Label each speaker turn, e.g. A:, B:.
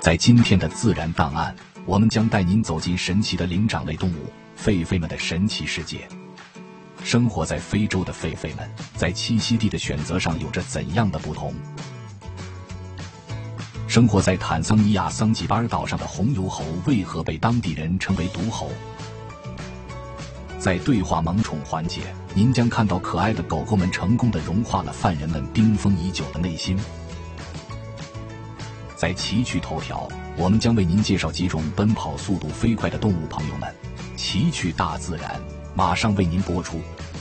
A: 在今天的自然档案，我们将带您走进神奇的灵长类动物狒狒们的神奇世界。生活在非洲的狒狒们，在栖息地的选择上有着怎样的不同？生活在坦桑尼亚桑吉巴尔岛上的红油猴为何被当地人称为毒猴？在对话萌宠环节，您将看到可爱的狗狗们成功地融化了犯人们冰封已久的内心。在奇趣头条，我们将为您介绍几种奔跑速度飞快的动物朋友们。奇趣大自然马上为您播出。